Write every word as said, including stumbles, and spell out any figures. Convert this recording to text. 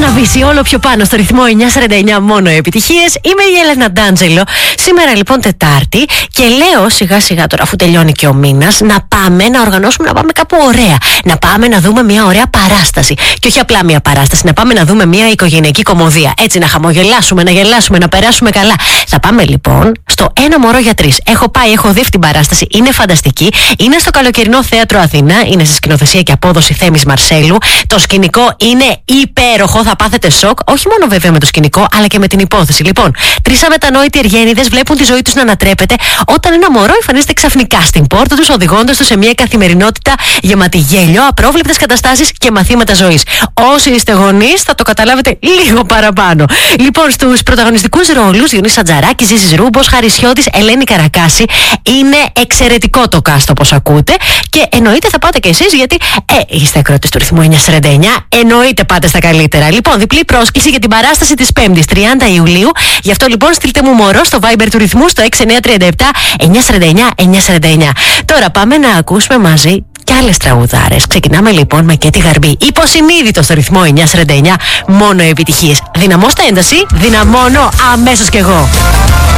τραβήσει όλο πιο πάνω στο ρυθμό εννιά σαράντα εννιά, μόνο επιτυχίες. Είμαι η Έλενα Ντάντζελο. Σήμερα λοιπόν Τετάρτη και λέω σιγά σιγά τώρα, αφού τελειώνει και ο μήνας, να πάμε να οργανώσουμε, να πάμε κάπου ωραία. Να πάμε να δούμε μια ωραία παράσταση. Και όχι απλά μια παράσταση, να πάμε να δούμε μια οικογενειακή κομμωδία. Έτσι να χαμογελάσουμε, να γελάσουμε, να περάσουμε καλά. Θα πάμε λοιπόν στο Ένα Μωρό για Τρεις. Έχω πάει, έχω δει αυτή την παράσταση, είναι φανταστική. Είναι στο Καλοκαιρινό Θέατρο Αθήνα, είναι σε σκηνοθεσία και απόδοση Θέμης Μαρσέλου. Το σκηνικό είναι υπέροχο, θα πάθετε σοκ. Όχι μόνο βέβαια με το σκηνικό, αλλά και με την υπόθεση. Λοιπόν, τρεις αμετανόητοι εργένιδες βλέπουν τη ζωή τους να ανατρέπεται όταν ένα μωρό εμφανίζεται ξαφνικά στην πόρτα τους, οδηγώντας τους σε μια καθημερινότητα γεμάτη γέλιο, απρόβλεπτες καταστάσεις και μαθήματα ζωής. Όσοι είστε γονείς, θα το καταλάβετε λίγο παραπάνω. Λοιπόν, στους πρωταγωνιστικούς ρόλους, Διονύσης Ατζαράκης, Ζήσης Ρούμπος, Χαρισιώτης, Ελένη Καρακάση. Είναι εξαιρετικό το cast όπως ακούτε. Και εννοείται θα πάτε κι εσείς, γιατί ε, είστε ακροατές του ρυθμού εννιά σαράντα εννιά. Εννοείται πάτε στα καλύτερα. Λοιπόν, διπλή πρόσκληση για την παράσταση της Πέμπτης, τριάντα Ιουλίου. Γι' αυτό λοιπόν στείλτε μου μωρό στο Viber του ρυθμού στο έξι εννιά τρία επτά εννιά σαράντα εννιά εννιά σαράντα εννιά. Τώρα πάμε να ακούσουμε μαζί και άλλες τραγουδάρες. Ξεκινάμε λοιπόν με Κέτη Γαρμπή. Υποσυνείδητο στο ρυθμό εννιά σαράντα εννιά, μόνο επιτυχίες. Δυναμώστε ένταση, δυναμώνω αμέσως κι εγώ.